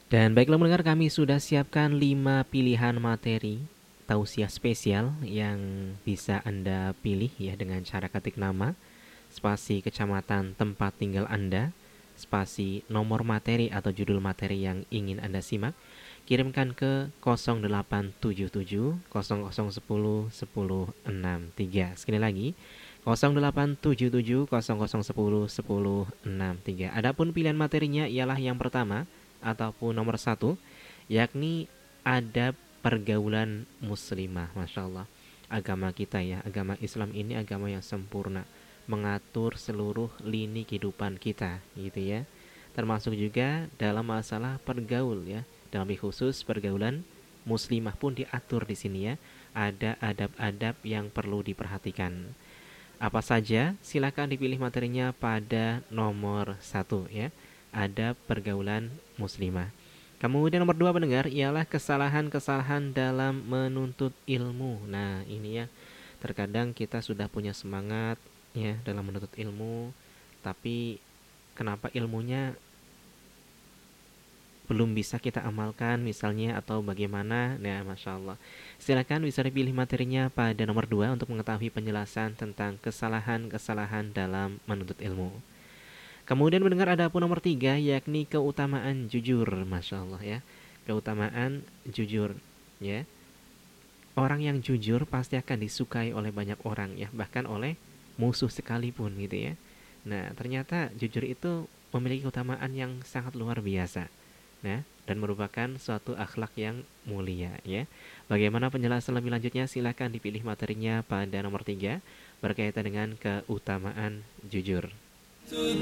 Dan baiklah mendengar, kami sudah siapkan 5 pilihan materi tausiah spesial yang bisa Anda pilih ya dengan cara ketik nama, spasi kecamatan tempat tinggal Anda, spasi nomor materi atau judul materi yang ingin Anda simak. Kirimkan ke 0877 0010 1063. Sekali lagi, 0877 0010 1063. Adapun pilihan materinya ialah yang pertama ataupun nomor satu, yakni adab pergaulan muslimah. Masya Allah, agama kita ya, agama Islam ini agama yang sempurna, mengatur seluruh lini kehidupan kita gitu ya, termasuk juga dalam masalah pergaul ya. Dalam khusus pergaulan muslimah pun diatur di sini ya. Ada adab-adab yang perlu diperhatikan. Apa saja? Silakan dipilih materinya pada nomor satu ya. Adab pergaulan muslimah. Kemudian nomor dua pendengar ialah kesalahan-kesalahan dalam menuntut ilmu. Nah ini ya, terkadang kita sudah punya semangat ya dalam menuntut ilmu, tapi kenapa ilmunya belum bisa kita amalkan misalnya, atau bagaimana. Nah Masya Allah, silakan bisa dipilih materinya pada nomor 2 untuk mengetahui penjelasan tentang kesalahan-kesalahan dalam menuntut ilmu. Kemudian mendengar ada pun nomor 3, yakni keutamaan jujur. Masya Allah ya, keutamaan jujur ya. Orang yang jujur pasti akan disukai oleh banyak orang ya, bahkan oleh musuh sekalipun gitu ya. Nah ternyata jujur itu memiliki keutamaan yang sangat luar biasa. Nah, dan merupakan suatu akhlak yang mulia ya. Bagaimana penjelasan lebih lanjutnya? Silakan dipilih materinya pada nomor 3 berkaitan dengan keutamaan jujur.